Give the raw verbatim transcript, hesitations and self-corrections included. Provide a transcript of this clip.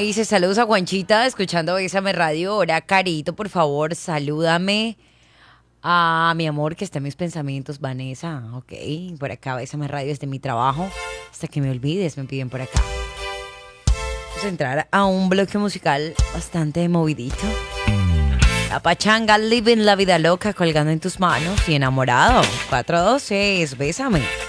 dice, saludos a Juanchita, escuchando Bésame Radio. Ahora, Carito, por favor, salúdame a mi amor que está en mis pensamientos, Vanessa. Ok, por acá, Bésame Radio desde mi trabajo. Hasta que me olvides, me piden por acá. Vamos a entrar a un bloque musical bastante movidito. La pachanga, living la vida loca, colgando en tus manos y enamorado. cuatro dos seis, bésame.